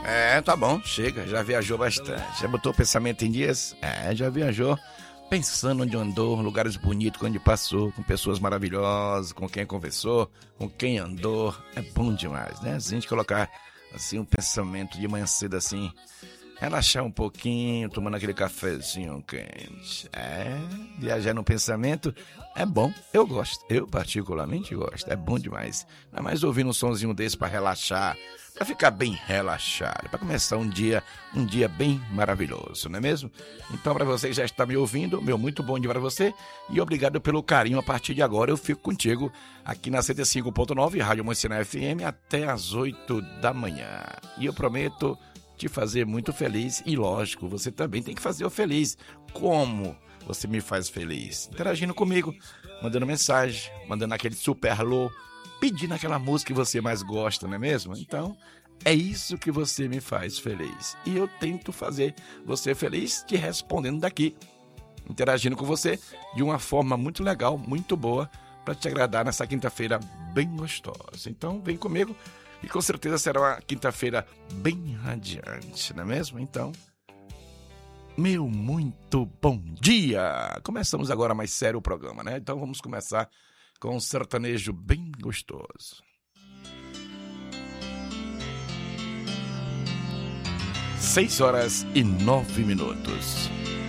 Tá bom, chega, já viajou bastante. Já botou o pensamento em dias? Já viajou. Pensando onde andou, lugares bonitos, onde passou, com pessoas maravilhosas, com quem conversou, com quem andou. É bom demais, né? Se a gente colocar, assim, um pensamento de manhã cedo, assim, relaxar um pouquinho, tomando aquele cafezinho quente. Viajar no pensamento é bom, eu gosto, eu particularmente gosto, é bom demais. Ainda mais ouvindo um sonzinho desse para relaxar, para ficar bem relaxado, para começar um dia bem maravilhoso, não é mesmo? Então, para você que já está me ouvindo, meu muito bom dia para você e obrigado pelo carinho. A partir de agora eu fico contigo aqui na 105.9 Rádio Moicina FM até às 8 da manhã. E eu prometo te fazer muito feliz e, lógico, você também tem que fazer eu feliz. Como você me faz feliz? Interagindo comigo, mandando mensagem, mandando aquele super alô, pedindo aquela música que você mais gosta, não é mesmo? Então, é isso que você me faz feliz. E eu tento fazer você feliz te respondendo daqui, interagindo com você de uma forma muito legal, muito boa, para te agradar nessa quinta-feira bem gostosa. Então, vem comigo. E com certeza será uma quinta-feira bem radiante, não é mesmo? Então, meu muito bom dia! Começamos agora mais sério o programa, né? Então vamos começar com um sertanejo bem gostoso. 6 horas e 9 minutos.